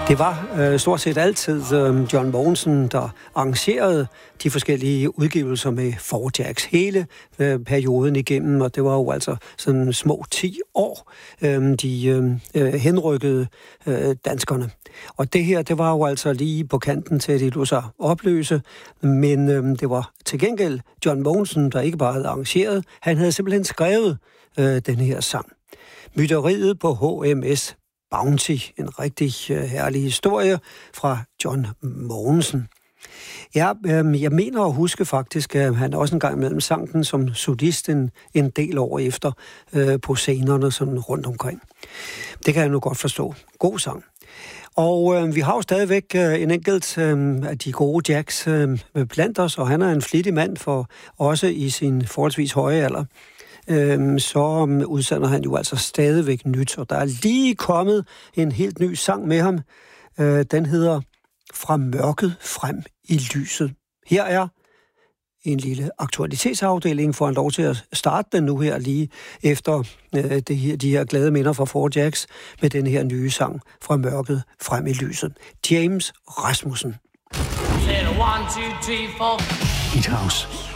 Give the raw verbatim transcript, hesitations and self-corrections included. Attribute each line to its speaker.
Speaker 1: Det var øh, stort set altid øh, John Mogensen, der arrangerede de forskellige udgivelser med Four Jacks hele øh, perioden igennem, og det var jo altså sådan små ti år, øh, de øh, henrykkede øh, danskerne. Og det her, det var jo altså lige på kanten til, at de lå sig opløse, men øh, det var til gengæld John Mogensen, der ikke bare havde arrangeret, han havde simpelthen skrevet øh, den her sang. Mytteriet på H M S Bounty, en rigtig uh, herlig historie fra John Mogensen. Ja, øh, jeg mener at huske faktisk, at han også en gang imellem sang den som solist en, en del år efter øh, på scenerne sådan rundt omkring. Det kan jeg nu godt forstå. God sang. Og øh, vi har jo stadigvæk øh, en enkelt øh, af de gode Jacks øh, blandt os, og han er en flittig mand for også i sin forholdsvis høje alder. Øhm, så udsender han jo altså stadigvæk nyt, og der er lige kommet en helt ny sang med ham. Øh, den hedder Fra mørket frem i lyset. Her er en lille aktualitetsafdeling, for han lov til at starte den nu her lige efter øh, det her, de her glade minder fra Four Jacks med den her nye sang Fra mørket frem i lyset. James Rasmussen.
Speaker 2: One, two, three, four.
Speaker 3: Hit House.